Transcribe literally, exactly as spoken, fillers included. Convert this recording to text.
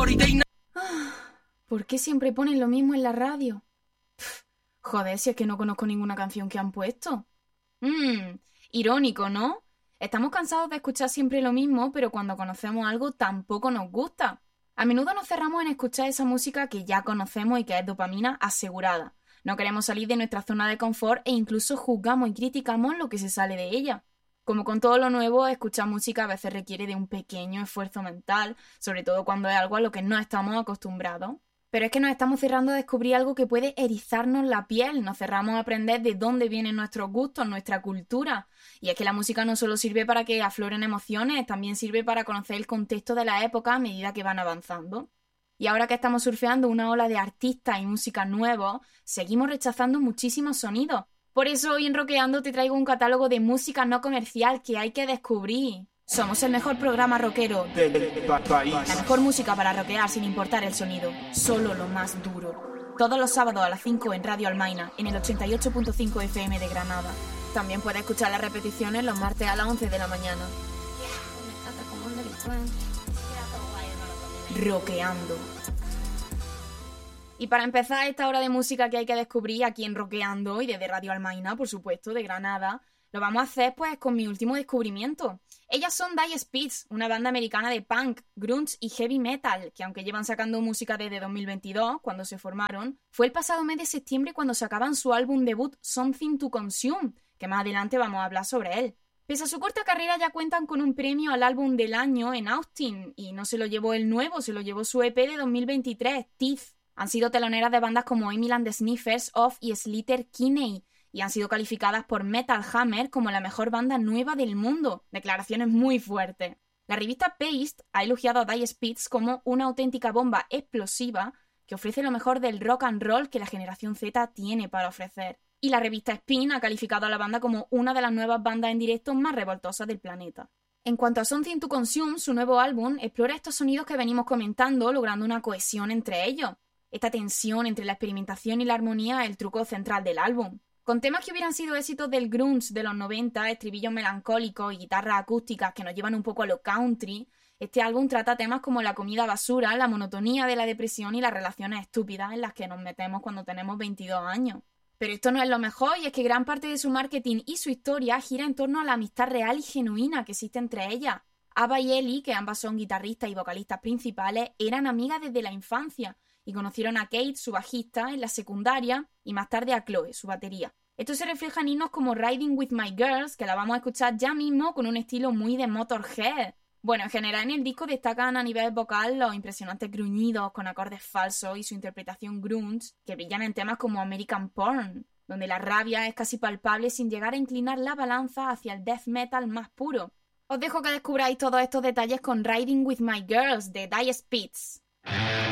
¿Por qué siempre ponen lo mismo en la radio? Pff, joder, si es que no conozco ninguna canción que han puesto. Mmm, irónico, ¿no? Estamos cansados de escuchar siempre lo mismo, pero cuando conocemos algo tampoco nos gusta. A menudo nos cerramos en escuchar esa música que ya conocemos y que es dopamina asegurada. No queremos salir de nuestra zona de confort e incluso juzgamos y criticamos lo que se sale de ella. Como con todo lo nuevo, escuchar música a veces requiere de un pequeño esfuerzo mental, sobre todo cuando es algo a lo que no estamos acostumbrados. Pero es que nos estamos cerrando a descubrir algo que puede erizarnos la piel, nos cerramos a aprender de dónde vienen nuestros gustos, nuestra cultura. Y es que la música no solo sirve para que afloren emociones, también sirve para conocer el contexto de la época a medida que van avanzando. Y ahora que estamos surfeando una ola de artistas y música nuevos, seguimos rechazando muchísimos sonidos. Por eso hoy en Rockeando te traigo un catálogo de música no comercial que hay que descubrir. Somos el mejor programa rockero del país. La mejor música para rockear sin importar el sonido. Solo lo más duro. Todos los sábados a las cinco en Radio Almaina, en el ochenta y ocho punto cinco F M de Granada. También puedes escuchar las repeticiones los martes a las once de la mañana. Rockeando. Y para empezar esta hora de música que hay que descubrir aquí en Rockeando y desde Radio Almaina, por supuesto, de Granada, lo vamos a hacer pues con mi último descubrimiento. Ellas son Dire Speeds, una banda americana de punk, grunge y heavy metal, que aunque llevan sacando música desde dos mil veintidós, cuando se formaron, fue el pasado mes de septiembre cuando sacaban su álbum debut Something to Consume, que más adelante vamos a hablar sobre él. Pese a su corta carrera ya cuentan con un premio al álbum del año en Austin, y no se lo llevó el nuevo, se lo llevó su E P de dos mil veintitrés, Teeth. Han sido teloneras de bandas como Emil and the Sniffers, Off y Slater Kinney, y han sido calificadas por Metal Hammer como la mejor banda nueva del mundo. Declaraciones muy fuertes. La revista Paste ha elogiado a Dire Speeds como una auténtica bomba explosiva que ofrece lo mejor del rock and roll que la generación Z tiene para ofrecer. Y la revista Spin ha calificado a la banda como una de las nuevas bandas en directo más revoltosas del planeta. En cuanto a Something to Consume, su nuevo álbum explora estos sonidos que venimos comentando, logrando una cohesión entre ellos. Esta tensión entre la experimentación y la armonía es el truco central del álbum. Con temas que hubieran sido éxitos del grunge de los noventa, estribillos melancólicos y guitarras acústicas que nos llevan un poco a lo country, este álbum trata temas como la comida basura, la monotonía de la depresión y las relaciones estúpidas en las que nos metemos cuando tenemos veintidós años. Pero esto no es lo mejor, y es que gran parte de su marketing y su historia gira en torno a la amistad real y genuina que existe entre ellas. Ava y Ellie, que ambas son guitarristas y vocalistas principales, eran amigas desde la infancia y conocieron a Kate, su bajista, en la secundaria, y más tarde a Chloe, su batería. Esto se refleja en himnos como Riding with My Girls, que la vamos a escuchar ya mismo con un estilo muy de Motorhead. Bueno, en general en el disco destacan a nivel vocal los impresionantes gruñidos con acordes falsos y su interpretación grunge, que brillan en temas como American Porn, donde la rabia es casi palpable sin llegar a inclinar la balanza hacia el death metal más puro. Os dejo que descubráis todos estos detalles con Riding with My Girls de Dire Speeds.